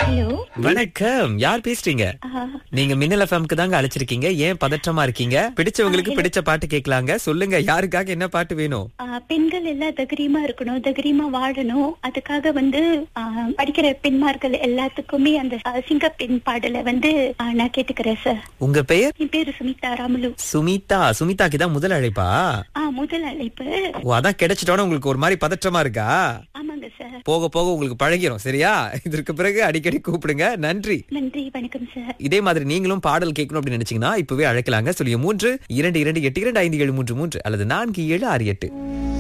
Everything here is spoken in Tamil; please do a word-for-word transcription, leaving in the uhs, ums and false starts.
ஹலோ, வணக்கம். யார் பேசுறீங்க? நீங்க மின்னல் எஃப்எம்க்கு தாங்க அழைச்சிருக்கீங்க. ஏன் பதற்றமா இருக்கீங்க? பிடிச்சவங்களுக்கு பிடிச்ச பாட்டு கேட்கலாங்க. சொல்லுங்க, யாருக்காக என்ன பாட்டு வேணும்? ஆ, பெண்கள் எல்லாம் தைரியமா இருக்கணும், தைரியமா வாழணும். அதுக்காக வந்து ஆ, படிக்கிற பெண்மார்கள் எல்லாத்துக்குமே அந்த ஆ, சிங்க பெண் பாடலை வந்து ஆ, நான் கேட்டுக்கிறேன் சார். உங்க பெயர்? என் பேரு சுமிதா ராமுலு. சுமிதா. சுமிதாக்கு தான் முதல் அழைப்பா? ஆ, முதல் அழைப்பு. ஓ, அதான் கிடைச்சிட்டோன்னு உங்களுக்கு ஒரு மாதிரி பதற்றமா இருக்கா? ஆமாங்க சார். போக போக உங்களுக்கு பழகிரும். சரியா? இதற்கு பிறகு அடிக்கடி கூப்பிடுங்க. நன்றி. நன்றி, வணக்கம் சார். இதே மாதிரி நீங்களும் பாடல் கேட்கணும் அப்படின்னு நினைச்சீங்கன்னா இப்பவே அழைக்கலாங்க. சொல்லிய மூன்று இரண்டு இரண்டு எட்டு இரண்டு ஐந்து ஏழு மூன்று மூன்று அல்லது நான்கு ஏழு ஆறு எட்டு.